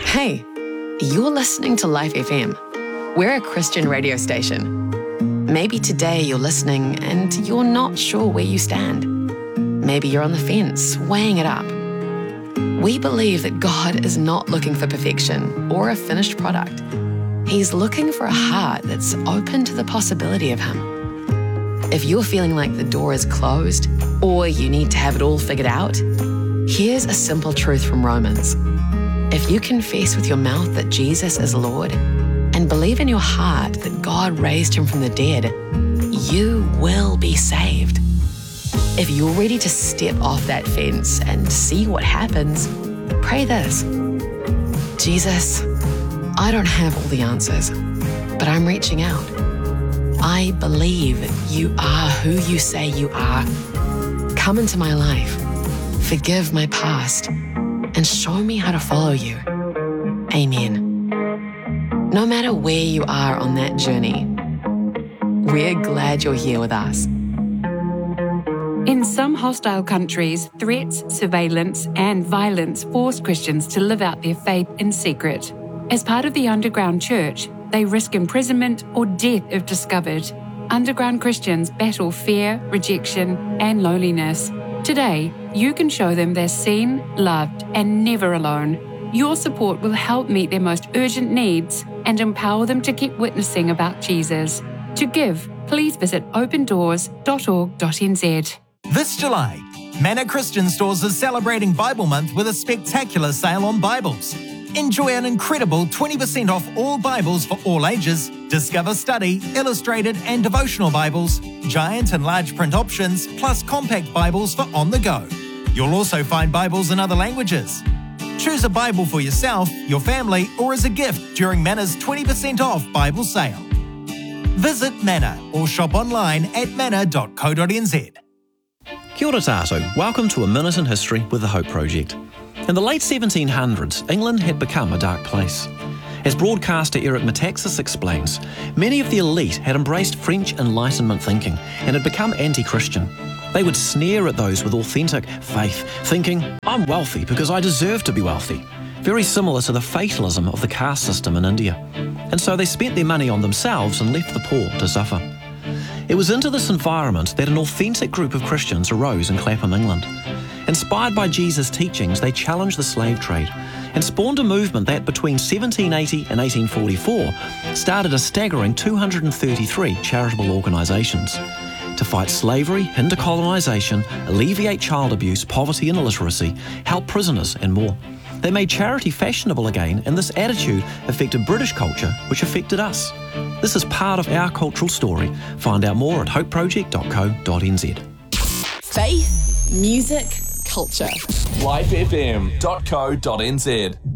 Hey, you're listening to Life FM. We're a Christian radio station. Maybe today you're listening and you're not sure where you stand. Maybe you're on the fence, weighing it up. We believe that God is not looking for perfection or a finished product. He's looking for a heart that's open to the possibility of Him. If you're feeling like the door is closed or you need to have it all figured out, here's a simple truth from Romans. If you confess with your mouth that Jesus is Lord and believe in your heart that God raised Him from the dead, you will be saved. If you're ready to step off that fence and see what happens, pray this. Jesus, I don't have all the answers, but I'm reaching out. I believe you are who you say you are. Come into my life, forgive my past, and show me how to follow you. Amen. No matter where you are on that journey, we're glad you're here with us. In some hostile countries, threats, surveillance, and violence force Christians to live out their faith in secret. As part of the underground church, they risk imprisonment or death if discovered. Underground Christians battle fear, rejection, and loneliness. Today, you can show them they're seen, loved, and never alone. Your support will help meet their most urgent needs and empower them to keep witnessing about Jesus. To give, please visit opendoors.org.nz. This July, Manor Christian Stores is celebrating Bible Month with a spectacular sale on Bibles. Enjoy an incredible 20% off all Bibles for all ages. Discover study, illustrated and devotional Bibles, giant and large print options, plus compact Bibles for on the go. You'll also find Bibles in other languages. Choose a Bible for yourself, your family, or as a gift during Manor's 20% off Bible sale. Visit Manor or shop online at manor.co.nz. Kia ora tātou. Welcome to A Minute in History with the Hope Project. In the late 1700s, England had become a dark place. As broadcaster Eric Metaxas explains, many of the elite had embraced French Enlightenment thinking and had become anti-Christian. They would sneer at those with authentic faith, thinking, I'm wealthy because I deserve to be wealthy. Very similar to the fatalism of the caste system in India. And so they spent their money on themselves and left the poor to suffer. It was into this environment that an authentic group of Christians arose in Clapham, England. Inspired by Jesus' teachings, they challenged the slave trade and spawned a movement that between 1780 and 1844 started a staggering 233 charitable organisations to fight slavery, hinder colonisation, alleviate child abuse, poverty and illiteracy, help prisoners and more. They made charity fashionable again, and this attitude affected British culture, which affected us. This is part of our cultural story. Find out more at hopeproject.co.nz. Faith, music, culture. lifefm.co.nz